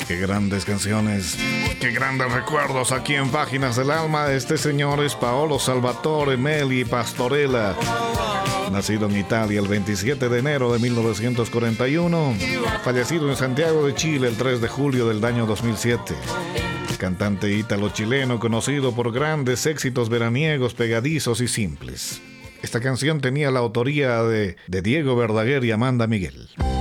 Qué grandes canciones, qué grandes recuerdos aquí en Páginas del Alma. Este señor es Paolo Salvatore Meli Pastorella, nacido en Italia el 27 de enero de 1941, fallecido en Santiago de Chile el 3 de julio del año 2007. Cantante ítalo-chileno conocido por grandes éxitos veraniegos, pegadizos y simples. Esta canción tenía la autoría de Diego Verdaguer y Amanda Miguel.